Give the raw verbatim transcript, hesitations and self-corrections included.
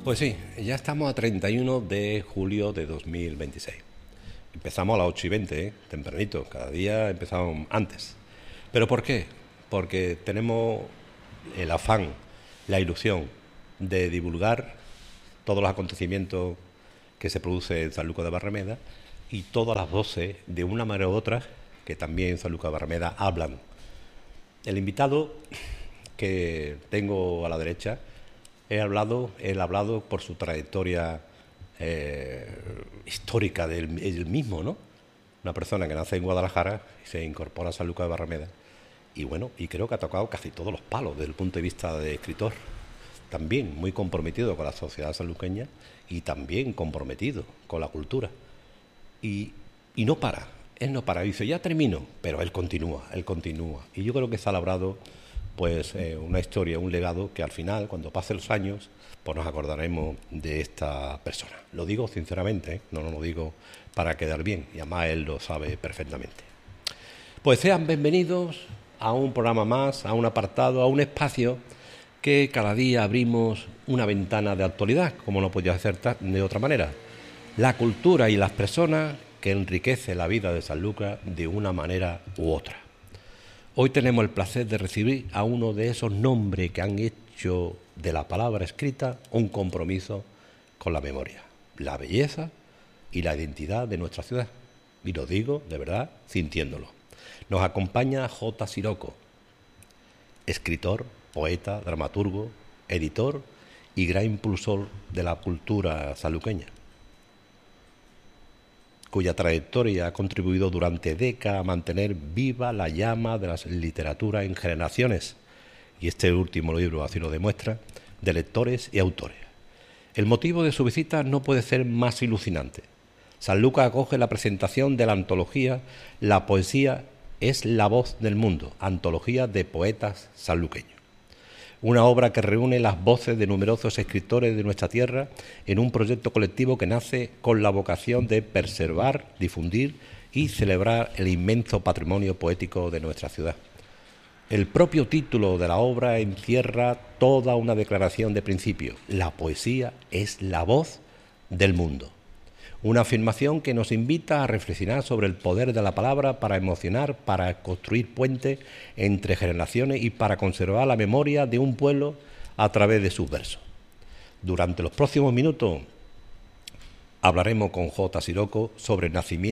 Pues sí, ya estamos a treinta y uno de julio de dos mil veintiséis. Empezamos a las ocho y veinte, ¿eh? Tempranito, cada día empezamos antes. ¿Pero por qué? Porque tenemos el afán, la ilusión de divulgar todos los acontecimientos que se producen en San Lucas de Barrameda y todas las voces, de una manera u otra, que también en San Lucas de Barrameda hablan. El invitado que tengo a la derecha, he hablado, él ha hablado por su trayectoria eh, histórica del él mismo, ¿no? Una persona que nace en Guadalajara y se incorpora a San Lucas de Barrameda. Y bueno, y creo que ha tocado casi todos los palos desde el punto de vista de escritor. También muy comprometido con la sociedad sanluqueña y también comprometido con la cultura. Y, y no para, él no para, dice, ya termino, pero él continúa, él continúa. Y yo creo que se ha labrado pues eh, una historia, un legado que al final, cuando pasen los años, pues nos acordaremos de esta persona. Lo digo sinceramente, ¿eh? no, no lo digo para quedar bien, y además él lo sabe perfectamente. Pues sean bienvenidos a un programa más, a un apartado, a un espacio que cada día abrimos una ventana de actualidad, como no podía hacer de otra manera. La cultura y las personas que enriquece la vida de San Lucas de una manera u otra. Hoy tenemos el placer de recibir a uno de esos nombres que han hecho de la palabra escrita un compromiso con la memoria, la belleza y la identidad de nuestra ciudad. Y lo digo de verdad sintiéndolo. Nos acompaña J. Siroco, escritor, poeta, dramaturgo, editor y gran impulsor de la cultura sanluqueña, cuya trayectoria ha contribuido durante décadas a mantener viva la llama de la literatura en generaciones, y este último libro así lo demuestra, de lectores y autores. El motivo de su visita no puede ser más ilusionante. San Lucas acoge la presentación de la antología La poesía es la voz del mundo, antología de poetas sanluqueños. Una obra que reúne las voces de numerosos escritores de nuestra tierra en un proyecto colectivo que nace con la vocación de preservar, difundir y celebrar el inmenso patrimonio poético de nuestra ciudad. El propio título de la obra encierra toda una declaración de principio. La poesía es la voz del mundo. Una afirmación que nos invita a reflexionar sobre el poder de la palabra para emocionar, para construir puentes entre generaciones y para conservar la memoria de un pueblo a través de sus versos. Durante los próximos minutos hablaremos con J. Siroco sobre el nacimiento